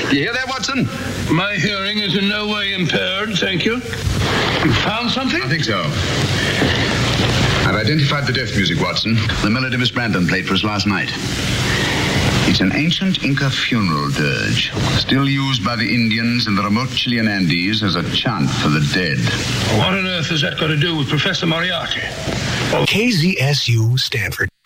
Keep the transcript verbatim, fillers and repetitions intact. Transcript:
You hear that, Watson? My hearing is in no way impaired, thank you. You found something? I think so. I've identified the death music, Watson. The melody Miss Brandon played for us last night. It's an ancient Inca funeral dirge, still used by the Indians in the remote Chilean Andes as a chant for the dead. What on earth has that got to do with Professor Moriarty? K Z S U Stanford.